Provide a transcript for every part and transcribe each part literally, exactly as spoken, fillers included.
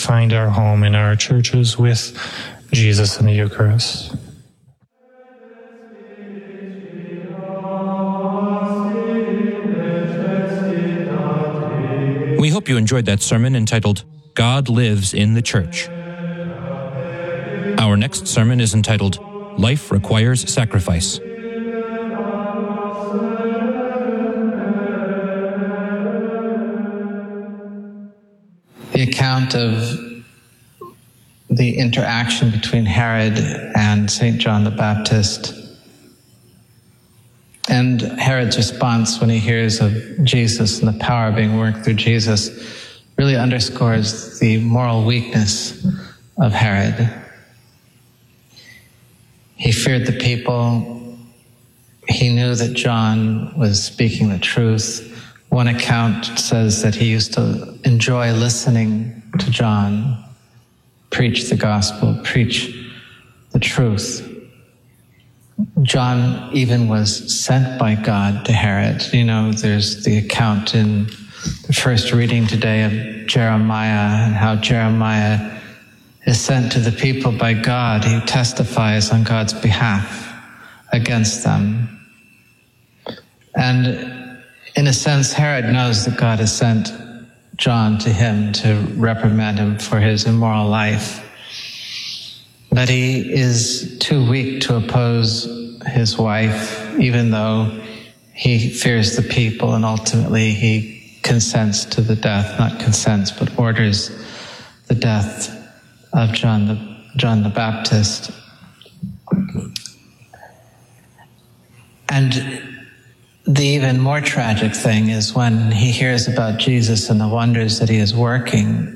find our home in our churches with Jesus in the Eucharist. We hope you enjoyed that sermon entitled, God Lives in the Church. Our next sermon is entitled, Life Requires Sacrifice. The account of the interaction between Herod and Saint John the Baptist, and Herod's response when he hears of Jesus and the power being worked through Jesus, really underscores the moral weakness of Herod. He feared the people. He knew that John was speaking the truth. One account says that he used to enjoy listening to John preach the gospel, preach the truth. John even was sent by God to Herod. You know, there's the account in the first reading today of Jeremiah, and how Jeremiah is sent to the people by God. He testifies on God's behalf against them. And in a sense, Herod knows that God has sent John to him to reprimand him for his immoral life. But he is too weak to oppose his wife, even though he fears the people, and ultimately he consents to the death, not consents, but orders the death of John the, John the Baptist. And the even more tragic thing is when he hears about Jesus and the wonders that he is working,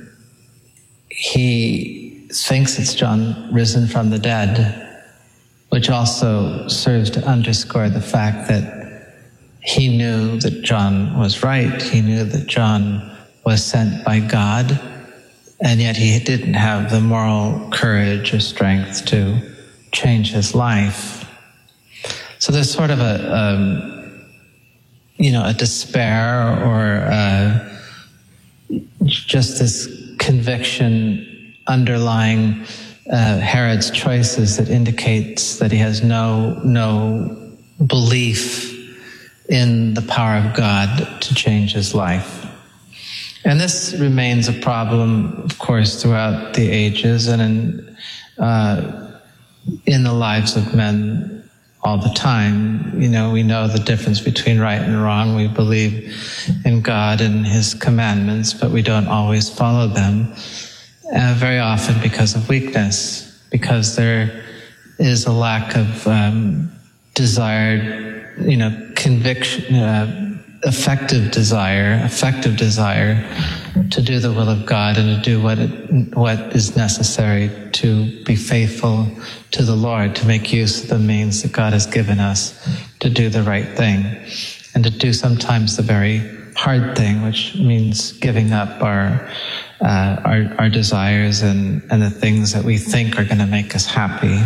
he thinks it's John risen from the dead, which also serves to underscore the fact that he knew that John was right. He knew that John was sent by God, and yet he didn't have the moral courage or strength to change his life. So there's sort of a, um, you know, a despair, or uh, just this conviction underlying uh, Herod's choices that indicates that he has no no belief in the power of God to change his life. And this remains a problem, of course, throughout the ages and in uh, in the lives of men all the time. You know, we know the difference between right and wrong. We believe in God and his commandments, but we don't always follow them. Uh, very often because of weakness, because there is a lack of um, desired, you know, conviction, uh, effective desire, effective desire to do the will of God and to do what it, what is necessary to be faithful to the Lord, to make use of the means that God has given us to do the right thing, and to do sometimes the very hard thing, which means giving up our uh, our, our desires and, and the things that we think are going to make us happy.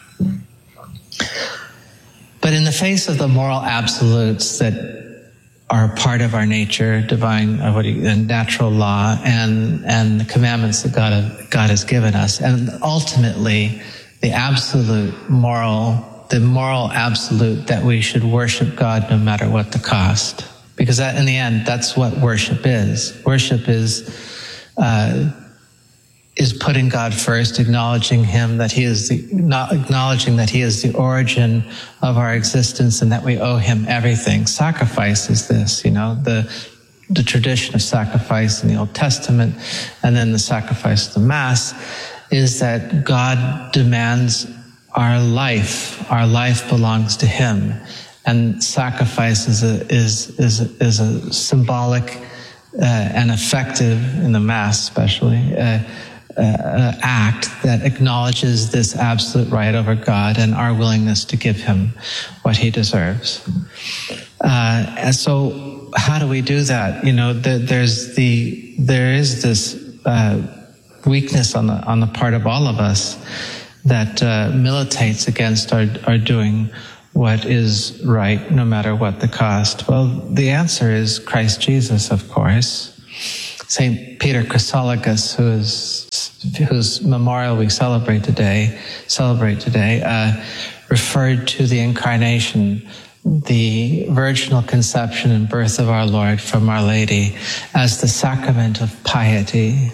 But in the face of the moral absolutes that are part of our nature, divine, uh, what do you, uh, natural law, and and the commandments that God have, God has given us, and ultimately the absolute moral, the moral absolute that we should worship God no matter what the cost. Because that, in the end, that's what worship is. Worship is uh, is putting God first, acknowledging Him, that He is the, not acknowledging that He is the origin of our existence and that we owe Him everything. Sacrifice is this, you know, the the tradition of sacrifice in the Old Testament, and then the sacrifice of the Mass, is that God demands our life. Our life belongs to Him. And sacrifice is a, is, is, a, is a symbolic uh, and effective, in the Mass especially, uh, uh, act that acknowledges this absolute right over God and our willingness to give Him what He deserves. Uh, and so how do we do that? You know, the, there's the, there is this uh, weakness on the, on the part of all of us that uh, militates against our, our doing what is right, no matter what the cost. Well, the answer is Christ Jesus, of course. Saint Peter Chrysologus, who is, whose memorial we celebrate today, celebrate today, uh, referred to the incarnation, the virginal conception and birth of our Lord from Our Lady, as the sacrament of piety.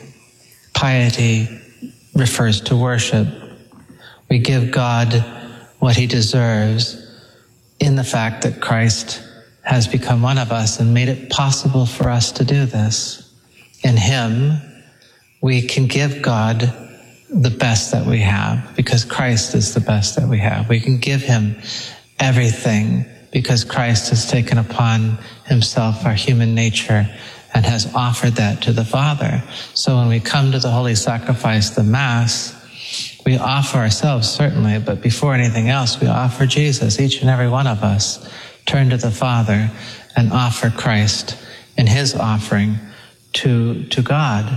Piety refers to worship. We give God what he deserves in the fact that Christ has become one of us and made it possible for us to do this. In him, we can give God the best that we have because Christ is the best that we have. We can give him everything because Christ has taken upon himself our human nature and has offered that to the Father. So when we come to the holy sacrifice, the Mass, we offer ourselves, certainly, but before anything else, we offer Jesus. Each and every one of us turn to the Father and offer Christ in his offering to to God.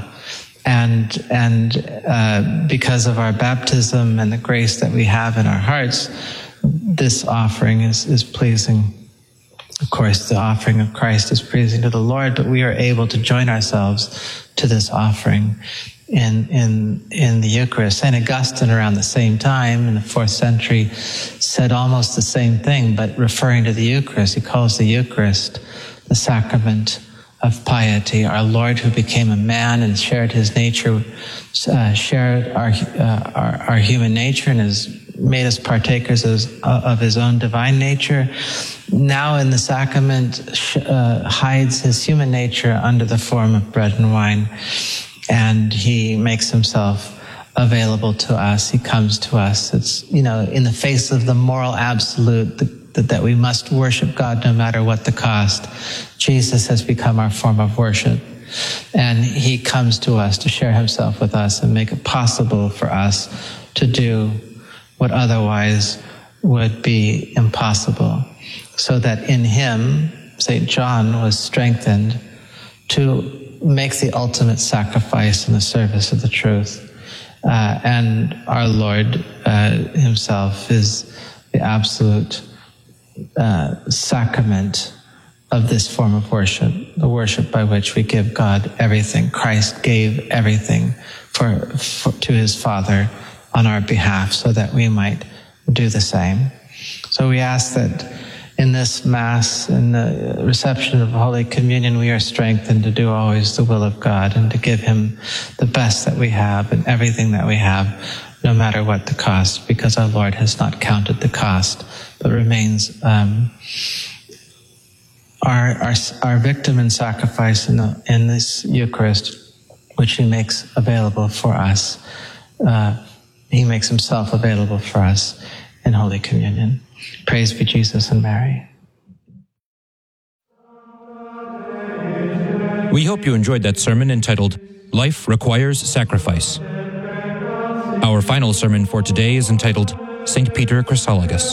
And and uh, because of our baptism and the grace that we have in our hearts, this offering is, is pleasing. Of course, the offering of Christ is pleasing to the Lord, but we are able to join ourselves to this offering in in in the Eucharist. Saint Augustine, around the same time in the fourth century, said almost the same thing, but referring to the Eucharist. He calls the Eucharist the sacrament of piety. Our Lord, who became a man and shared his nature, uh, shared our, uh, our our human nature and has made us partakers of, of his own divine nature, now in the sacrament uh, hides his human nature under the form of bread and wine. And he makes himself available to us. He comes to us. It's, you know, in the face of the moral absolute that, that we must worship God no matter what the cost. Jesus has become our form of worship. And he comes to us to share himself with us and make it possible for us to do what otherwise would be impossible. So that in him, Saint John was strengthened to make the ultimate sacrifice in the service of the truth. Uh, and our Lord uh, himself is the absolute uh, sacrament of this form of worship, the worship by which we give God everything. Christ gave everything for, for to his Father on our behalf so that we might do the same. So we ask that in this Mass, in the reception of Holy Communion, we are strengthened to do always the will of God and to give him the best that we have and everything that we have, no matter what the cost, because our Lord has not counted the cost, but remains um, our, our our victim and sacrifice in, the, in this Eucharist, which he makes available for us. Uh, he makes himself available for us in Holy Communion. Praise be Jesus and Mary. We hope you enjoyed that sermon entitled, Life Requires Sacrifice. Our final sermon for today is entitled, Saint Peter Chrysologus.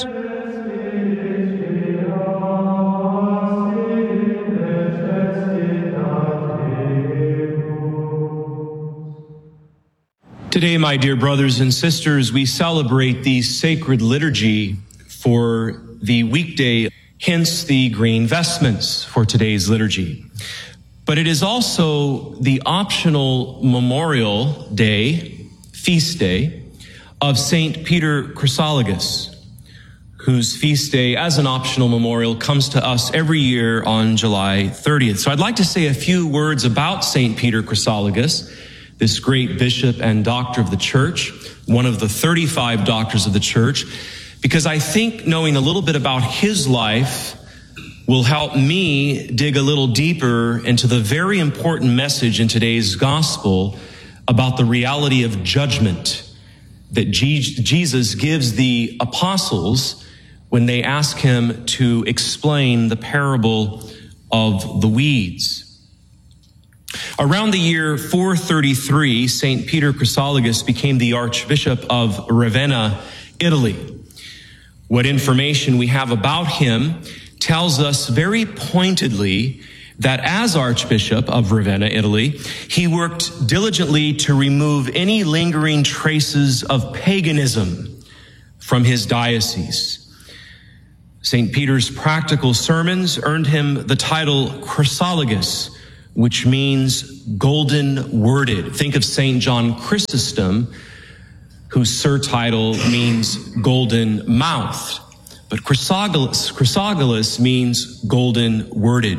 Today, my dear brothers and sisters, we celebrate the sacred liturgy for the weekday, hence the green vestments for today's liturgy. But it is also the optional memorial day, feast day, of Saint Peter Chrysologus, whose feast day as an optional memorial comes to us every year on July thirtieth. So I'd like to say a few words about Saint Peter Chrysologus, this great bishop and doctor of the church, one of the thirty-five doctors of the church, because I think knowing a little bit about his life will help me dig a little deeper into the very important message in today's gospel about the reality of judgment that Jesus gives the apostles when they ask him to explain the parable of the weeds. Around the year four thirty-three, Saint Peter Chrysologus became the Archbishop of Ravenna, Italy. What information we have about him tells us very pointedly that as Archbishop of Ravenna, Italy, he worked diligently to remove any lingering traces of paganism from his diocese. Saint Peter's practical sermons earned him the title Chrysologus, which means golden worded. Think of Saint John Chrysostom, whose surtitle means golden mouthed. But Chrysogalus, Chrysogalus means golden worded.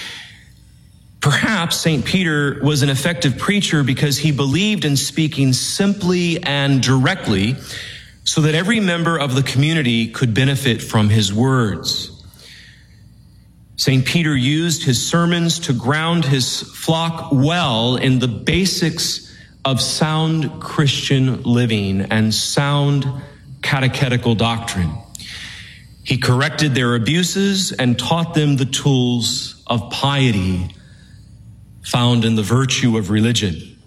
Perhaps Saint Peter was an effective preacher because he believed in speaking simply and directly so that every member of the community could benefit from his words. Saint Peter used his sermons to ground his flock well in the basics of sound Christian living and sound catechetical doctrine. He corrected their abuses and taught them the tools of piety found in the virtue of religion.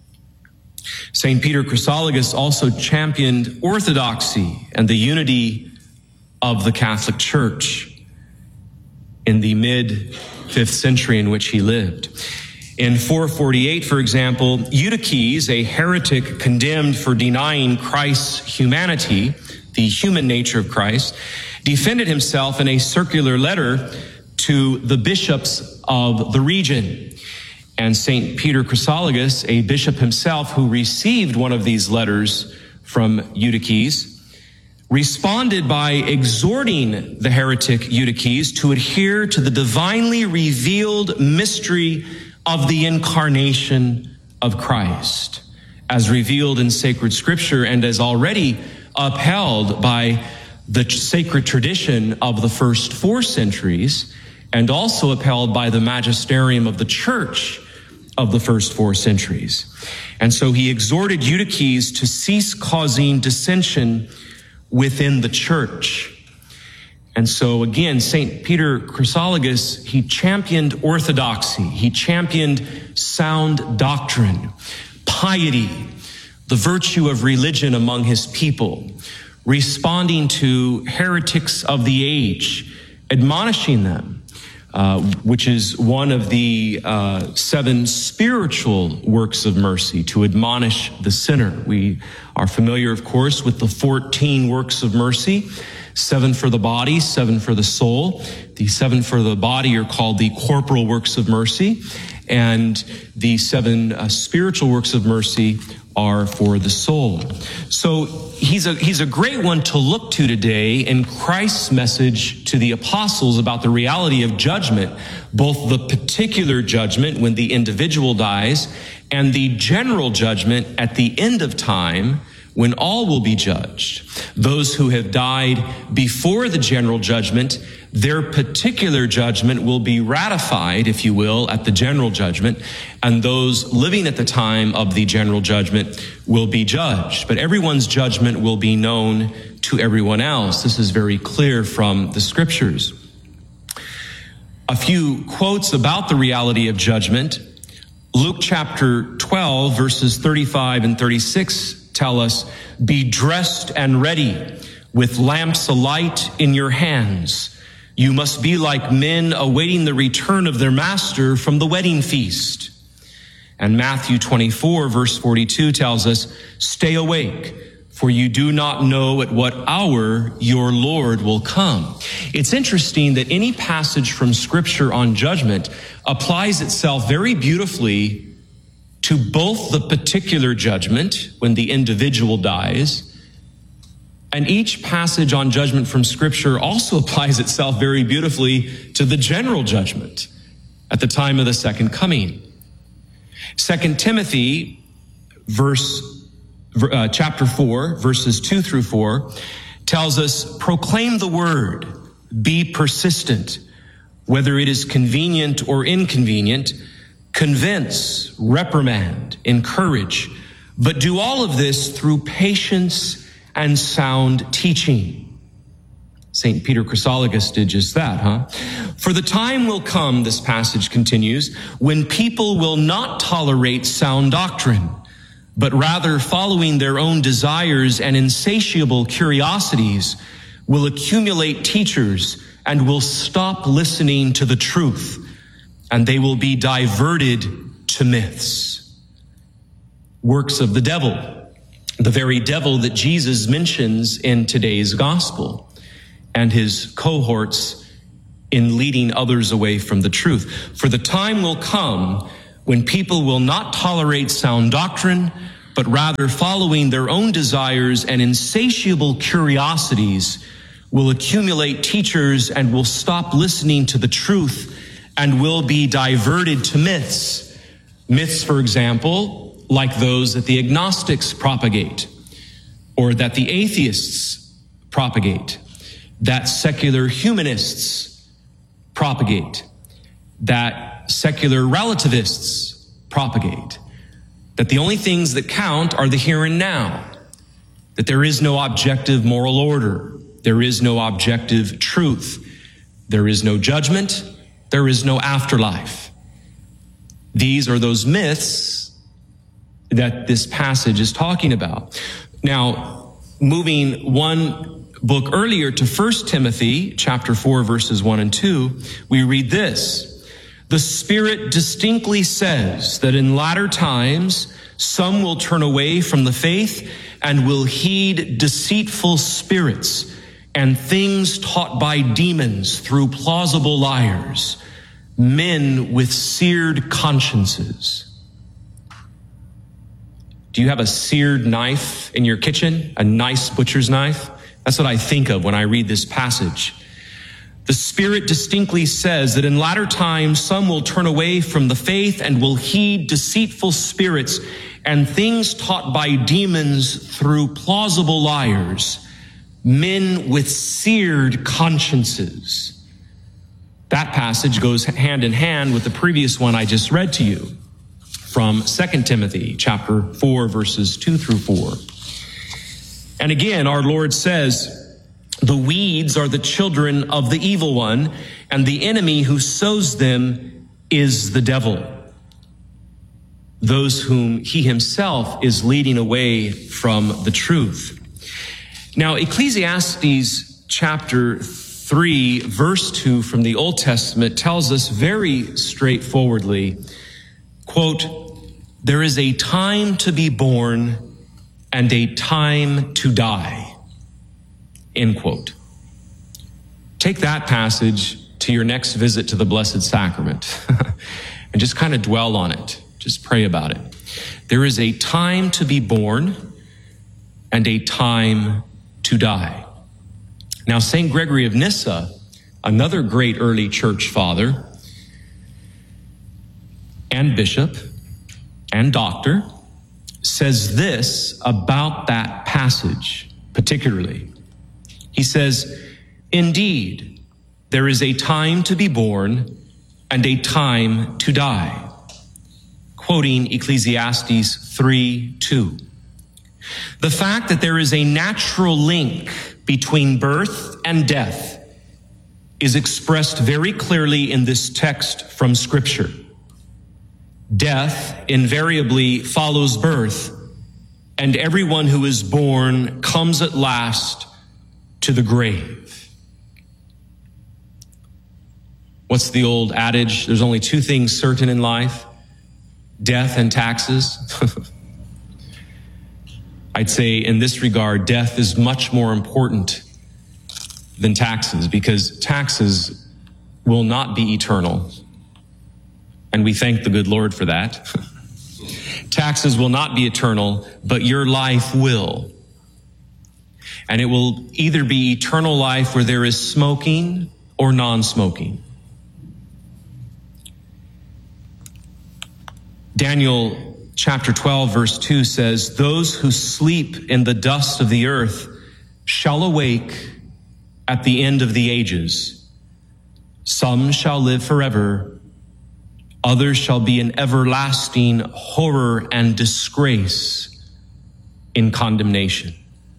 Saint Peter Chrysologus also championed orthodoxy and the unity of the Catholic Church in the mid-fifth century in which he lived. In four forty-eight, for example, Eutyches, a heretic condemned for denying Christ's humanity, the human nature of Christ, defended himself in a circular letter to the bishops of the region. And Saint Peter Chrysologus, a bishop himself who received one of these letters from Eutyches, responded by exhorting the heretic Eutyches to adhere to the divinely revealed mystery of the incarnation of Christ, as revealed in sacred scripture and as already upheld by the sacred tradition of the first four centuries, and also upheld by the magisterium of the church of the first four centuries. And so he exhorted Eutyches to cease causing dissension within the church. And so again, Saint Peter Chrysologus, he championed orthodoxy. He championed sound doctrine, piety, the virtue of religion among his people, responding to heretics of the age, admonishing them, uh, which is one of the uh, seven spiritual works of mercy, to admonish the sinner. We are familiar, of course, with the fourteen works of mercy, seven for the body, seven for the soul. The seven for the body are called the corporal works of mercy, and the seven uh, spiritual works of mercy are for the soul. So he's a, he's a great one to look to today in Christ's message to the apostles about the reality of judgment, both the particular judgment when the individual dies and the general judgment at the end of time when all will be judged. Those who have died before the general judgment, their particular judgment will be ratified, if you will, at the general judgment, and those living at the time of the general judgment will be judged. But everyone's judgment will be known to everyone else. This is very clear from the scriptures. A few quotes about the reality of judgment. Luke chapter twelve, verses thirty-five and thirty-six tell us, "Be dressed and ready with lamps alight in your hands. You must be like men awaiting the return of their master from the wedding feast." And Matthew twenty-four, verse forty-two tells us, "Stay awake, for you do not know at what hour your Lord will come." It's interesting that any passage from Scripture on judgment applies itself very beautifully to both the particular judgment when the individual dies, and each passage on judgment from Scripture also applies itself very beautifully to the general judgment at the time of the second coming. Second Timothy, verse, uh, chapter four, verses two through four, tells us, "Proclaim the word, be persistent, whether it is convenient or inconvenient, convince, reprimand, encourage, but do all of this through patience and sound teaching." Saint Peter Chrysologus did just that, huh? "For the time will come," this passage continues, "when people will not tolerate sound doctrine, but rather following their own desires and insatiable curiosities will accumulate teachers and will stop listening to the truth, and they will be diverted to myths." Works of the devil, the very devil that Jesus mentions in today's gospel, and his cohorts in leading others away from the truth. For the time will come when people will not tolerate sound doctrine, but rather following their own desires and insatiable curiosities will accumulate teachers and will stop listening to the truth and will be diverted to myths. Myths, for example, like those that the agnostics propagate, or that the atheists propagate, that secular humanists propagate, that secular relativists propagate, that the only things that count are the here and now, that there is no objective moral order, there is no objective truth, there is no judgment, there is no afterlife. These are those myths that this passage is talking about. Now, moving one book earlier to First Timothy chapter four, verses one and two, we read this. The Spirit distinctly says that in latter times some will turn away from the faith and will heed deceitful spirits and things taught by demons through plausible liars, men with seared consciences. Do you have a seared knife in your kitchen? A nice butcher's knife? That's what I think of when I read this passage. The Spirit distinctly says that in latter times some will turn away from the faith and will heed deceitful spirits and things taught by demons through plausible liars, men with seared consciences. That passage goes hand in hand with the previous one I just read to you from Second Timothy chapter four, verses two through four. And again, our Lord says, the weeds are the children of the evil one, and the enemy who sows them is the devil, those whom he himself is leading away from the truth. Now, Ecclesiastes chapter three, verse two from the Old Testament tells us very straightforwardly, quote, there is a time to be born and a time to die. End quote. Take that passage to your next visit to the Blessed Sacrament and just kind of dwell on it. Just pray about it. There is a time to be born and a time to die. Now, Saint Gregory of Nyssa, another great early church father and bishop and doctor, says this about that passage particularly. He says, indeed, there is a time to be born and a time to die. Quoting Ecclesiastes three two. The fact that there is a natural link between birth and death is expressed very clearly in this text from Scripture. Death invariably follows birth, and everyone who is born comes at last to the grave. What's the old adage? There's only two things certain in life, death and taxes. I'd say in this regard, death is much more important than taxes, because taxes will not be eternal. And we thank the good Lord for that. Taxes will not be eternal, but your life will. And it will either be eternal life where there is smoking or non-smoking. Daniel chapter twelve, verse two says, those who sleep in the dust of the earth shall awake at the end of the ages. Some shall live forever. Others shall be in everlasting horror and disgrace in condemnation.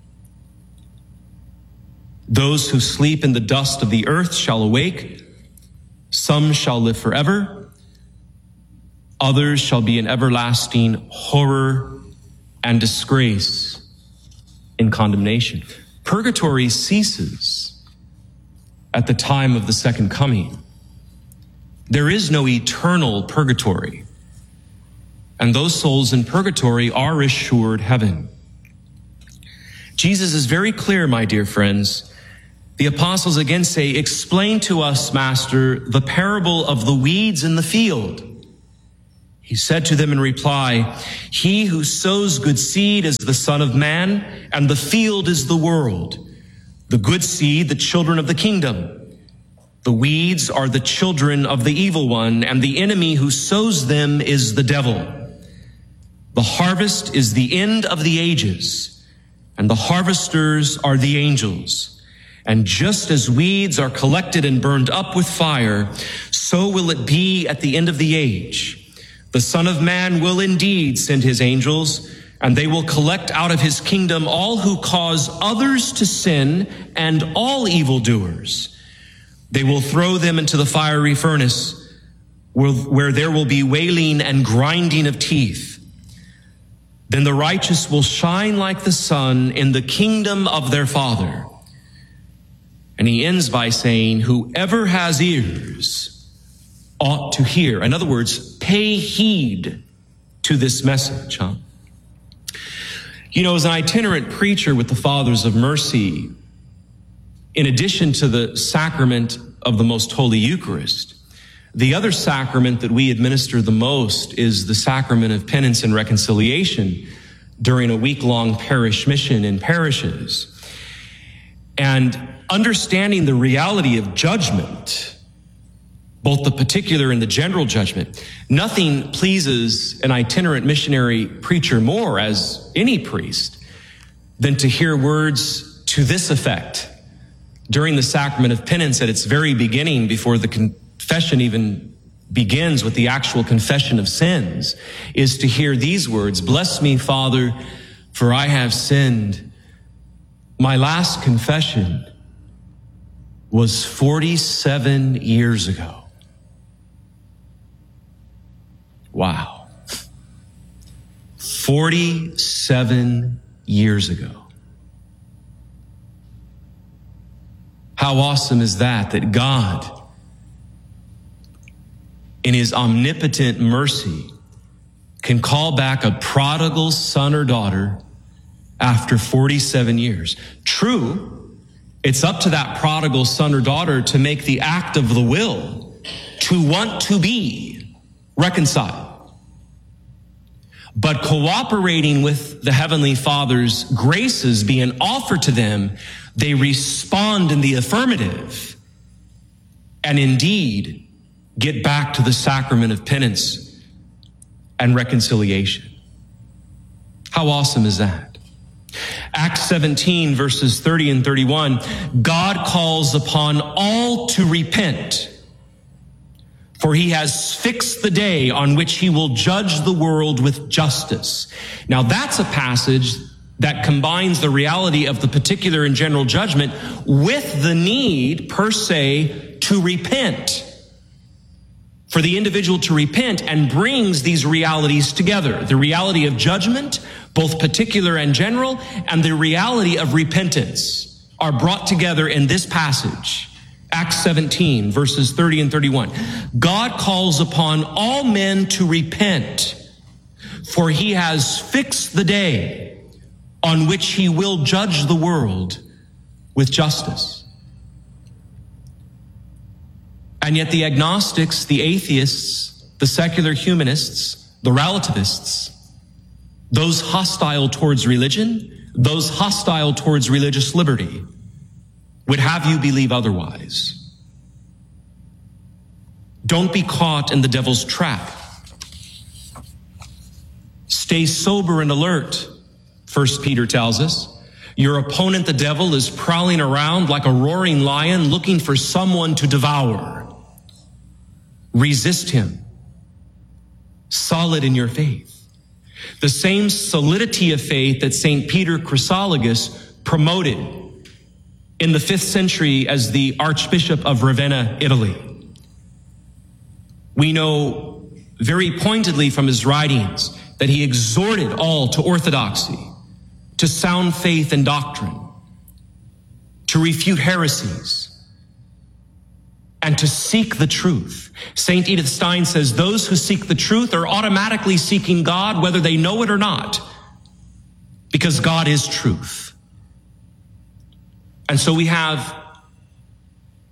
Those who sleep in the dust of the earth shall awake. Some shall live forever. Others shall be in everlasting horror and disgrace in condemnation. Purgatory ceases at the time of the second coming. There is no eternal purgatory, and those souls in purgatory are assured heaven. Jesus is very clear, my dear friends, The apostles again say, "Explain to us, Master, the parable of the weeds in the field." He said to them in reply, "He who sows good seed is the Son of Man, and the field is the world. The good seed, the children of the kingdom. The weeds are the children of the evil one, and the enemy who sows them is the devil. The harvest is the end of the ages, and the harvesters are the angels. And just as weeds are collected and burned up with fire, so will it be at the end of the age. The Son of Man will indeed send his angels, and they will collect out of his kingdom all who cause others to sin and all evildoers. They will throw them into the fiery furnace, where, where there will be wailing and grinding of teeth. Then the righteous will shine like the sun in the kingdom of their Father." And he ends by saying, "Whoever has ears ought to hear." In other words, pay heed to this message, huh? You know, as an itinerant preacher with the Fathers of Mercy, in addition to the sacrament of the Most Holy Eucharist, the other sacrament that we administer the most is the sacrament of penance and reconciliation during a week-long parish mission in parishes. And understanding the reality of judgment, both the particular and the general judgment, nothing pleases an itinerant missionary preacher more, as any priest, than to hear words to this effect during the sacrament of penance at its very beginning, before the confession even begins with the actual confession of sins, is to hear these words, "Bless me, Father, for I have sinned." My last confession was forty-seven years ago. Wow. forty-seven years ago. How awesome is that, that God, in his omnipotent mercy, can call back a prodigal son or daughter after forty-seven years. True, it's up to that prodigal son or daughter to make the act of the will to want to be reconciled. But cooperating with the Heavenly Father's graces being offered to them, they respond in the affirmative and indeed get back to the sacrament of penance and reconciliation. How awesome is that? Acts seventeen, verses thirty and thirty-one, God calls upon all to repent, for he has fixed the day on which he will judge the world with justice. Now that's a passage that combines the reality of the particular and general judgment with the need, per se, to repent. For the individual to repent, and brings these realities together. The reality of judgment, both particular and general, and the reality of repentance are brought together in this passage. Acts seventeen, verses thirty and thirty-one. God calls upon all men to repent, for he has fixed the day on which he will judge the world with justice. And yet the agnostics, the atheists, the secular humanists, the relativists, those hostile towards religion, those hostile towards religious liberty, would have you believe otherwise. Don't be caught in the devil's trap. Stay sober and alert, First Peter tells us. Your opponent, the devil, is prowling around like a roaring lion looking for someone to devour. Resist him, solid in your faith. The same solidity of faith that Saint Peter Chrysologus promoted in the fifth century as the Archbishop of Ravenna, Italy. We know very pointedly from his writings that he exhorted all to orthodoxy, to sound faith and doctrine, to refute heresies, and to seek the truth. Saint Edith Stein says those who seek the truth are automatically seeking God, whether they know it or not, because God is truth. And so we have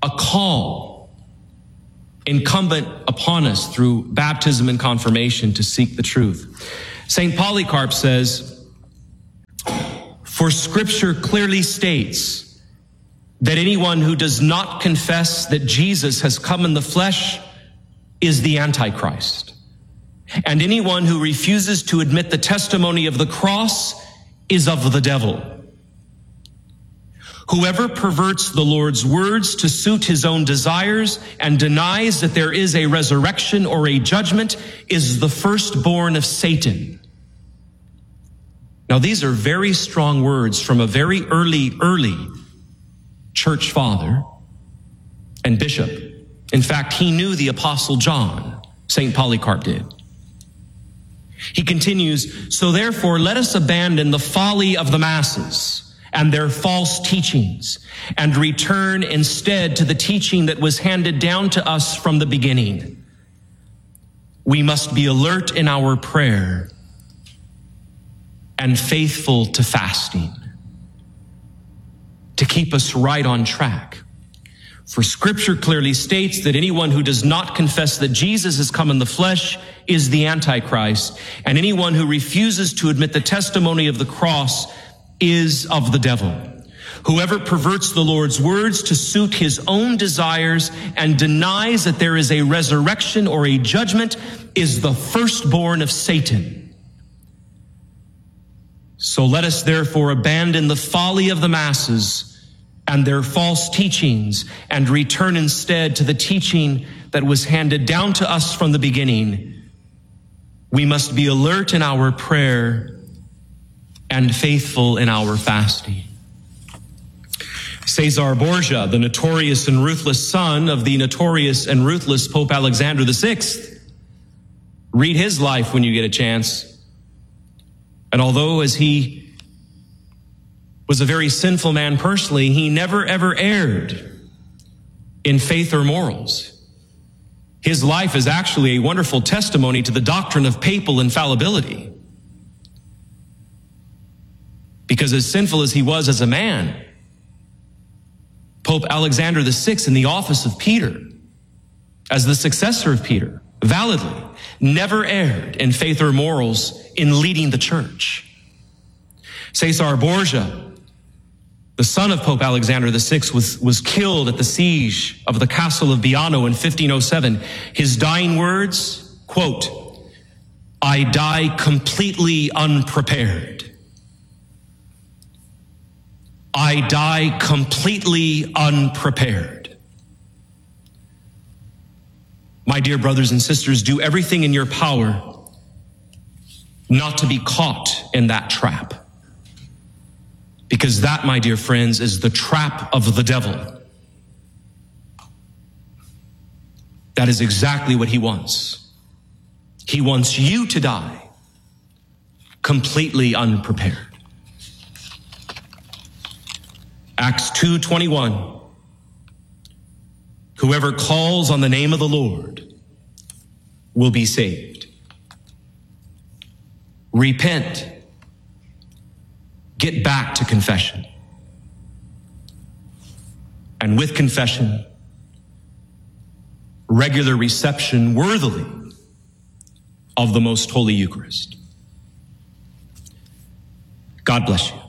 a call incumbent upon us through baptism and confirmation to seek the truth. Saint Polycarp says, "For Scripture clearly states that anyone who does not confess that Jesus has come in the flesh is the Antichrist. And anyone who refuses to admit the testimony of the cross is of the devil. Whoever perverts the Lord's words to suit his own desires and denies that there is a resurrection or a judgment is the firstborn of Satan." Now, these are very strong words from a very early, early church father and bishop. In fact, he knew the Apostle John, Saint Polycarp did. He continues, "So therefore, let us abandon the folly of the masses and their false teachings, and return instead to the teaching that was handed down to us from the beginning. We must be alert in our prayer and faithful to fasting to keep us right on track. For Scripture clearly states that anyone who does not confess that Jesus has come in the flesh is the Antichrist, and anyone who refuses to admit the testimony of the cross is of the devil. Whoever perverts the Lord's words to suit his own desires and denies that there is a resurrection or a judgment is the firstborn of Satan. So let us therefore abandon the folly of the masses and their false teachings and return instead to the teaching that was handed down to us from the beginning. We must be alert in our prayer and faithful in our fasting." Caesar Borgia, the notorious and ruthless son of the notorious and ruthless Pope Alexander the Sixth. Read his life when you get a chance. And although as he was a very sinful man personally, he never ever erred in faith or morals. His life is actually a wonderful testimony to the doctrine of papal infallibility. Because as sinful as he was as a man, Pope Alexander the Sixth, in the office of Peter, as the successor of Peter, validly never erred in faith or morals in leading the church. Caesar Borgia, the son of Pope Alexander the Sixth, was, was killed at the siege of the castle of Biano in fifteen oh seven. His dying words, quote, "I die completely unprepared. I die completely unprepared." My dear brothers and sisters, do everything in your power not to be caught in that trap. Because that, my dear friends, is the trap of the devil. That is exactly what he wants. He wants you to die completely unprepared. Acts two twenty-one. Whoever calls on the name of the Lord will be saved. Repent. Get back to confession. And with confession, regular reception worthily of the most holy Eucharist. God bless you.